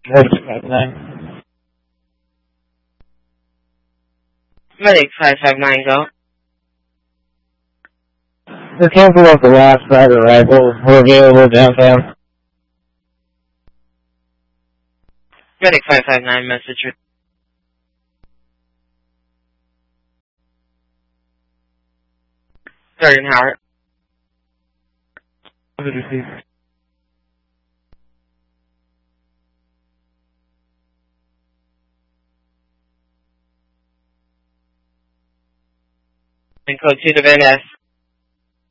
Medic 559. Medic 559, go. The cancel off the last private rifle. We're available downtown. Medic 559, message. Sergeant Howard. Received. And code 2 to Van Ness.